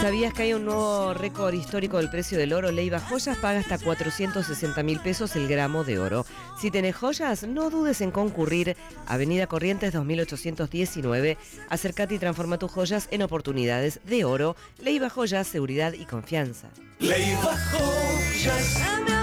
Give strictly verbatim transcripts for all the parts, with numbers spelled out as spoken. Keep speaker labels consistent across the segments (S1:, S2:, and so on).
S1: ¿Sabías que hay un nuevo récord histórico del precio del oro? Leiva Joyas paga hasta cuatrocientos sesenta mil pesos el gramo de oro. Si tenés joyas, no dudes en concurrir. Avenida Corrientes dos mil ochocientos diecinueve. Acércate y transforma tus joyas en oportunidades de oro. Leiva Joyas, seguridad y confianza.
S2: Leiva Joyas.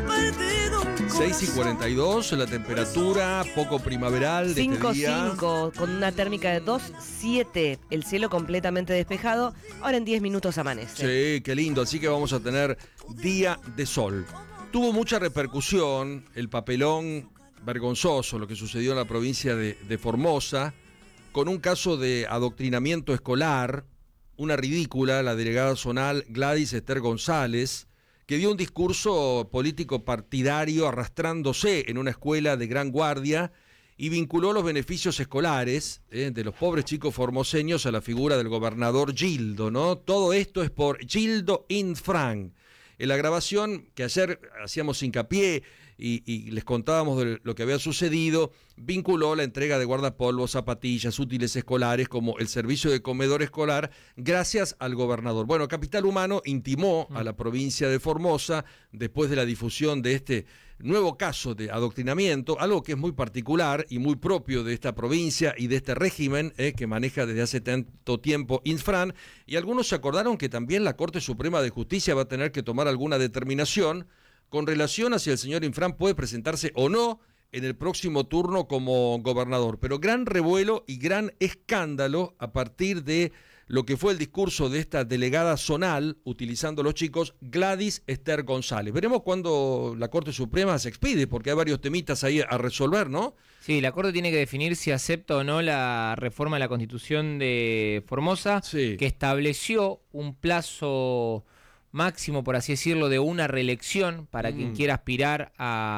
S3: seis y cuarenta y dos, la temperatura poco primaveral de
S1: cinco
S3: este día.
S1: cinco, con una térmica de dos siete. El cielo completamente despejado. Ahora en diez minutos amanece.
S3: Sí, qué lindo. Así que vamos a tener día de sol. Tuvo mucha repercusión el papelón vergonzoso, lo que sucedió en la provincia de, de Formosa, con un caso de adoctrinamiento escolar, una ridícula, la delegada zonal Gladys Esther González, que dio un discurso político partidario arrastrándose en una escuela de Gran Guardia y vinculó los beneficios escolares eh, de los pobres chicos formoseños a la figura del gobernador Gildo, ¿no? Todo esto es por Gildo Infran. En la grabación que ayer hacíamos hincapié y, y les contábamos de lo que había sucedido, vinculó la entrega de guardapolvos, zapatillas, útiles escolares como el servicio de comedor escolar gracias al gobernador. Bueno, Capital Humano intimó a la provincia de Formosa, después de la difusión de este nuevo caso de adoctrinamiento, algo que es muy particular y muy propio de esta provincia y de este régimen eh, que maneja desde hace tanto tiempo Infran, y algunos se acordaron que también la Corte Suprema de Justicia va a tener que tomar alguna determinación con relación a si el señor Infran puede presentarse o no en el próximo turno como gobernador. Pero gran revuelo y gran escándalo a partir de lo que fue el discurso de esta delegada zonal, utilizando a los chicos, Gladys Esther González. Veremos cuándo la Corte Suprema se expide, porque hay varios temitas ahí a resolver, ¿no?
S4: Sí, la Corte tiene que definir si acepta o no la reforma de la Constitución de Formosa,
S3: Sí.
S4: que estableció un plazo máximo, por así decirlo, de una reelección para mm. quien quiera aspirar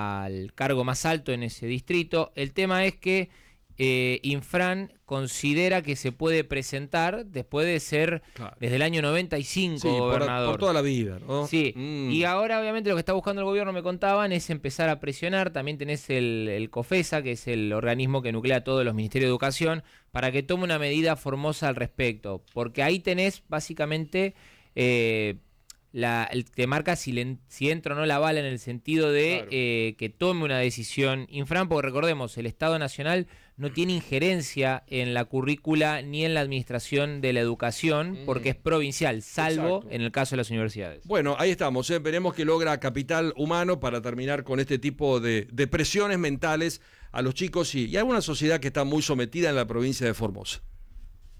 S4: al cargo más alto en ese distrito. El tema es que eh, Infran considera que se puede presentar después de ser
S3: Claro.
S4: desde el año noventa y cinco
S3: Sí, por,
S4: gobernador.
S3: por toda la vida, ¿no?
S4: Sí,
S3: Mm.
S4: y ahora obviamente lo que está buscando el gobierno, me contaban, es empezar a presionar. También tenés el, el COFESA, que es el organismo que nuclea todos los ministerios de educación, para que tome una medida Formosa al respecto, porque ahí tenés básicamente eh, la, el, te marca si, le, si entra o no la bala, en el sentido de
S3: Claro.
S4: eh, que tome una decisión Infran, porque recordemos, el Estado Nacional no tiene injerencia en la currícula ni en la administración de la educación,
S3: Mm.
S4: porque es provincial, salvo
S3: Exacto.
S4: en el caso de las universidades.
S3: Bueno, ahí estamos, ¿eh? Veremos qué logra Capital Humano para terminar con este tipo de, de presiones mentales a los chicos y, y a una sociedad que está muy sometida en la provincia de Formosa.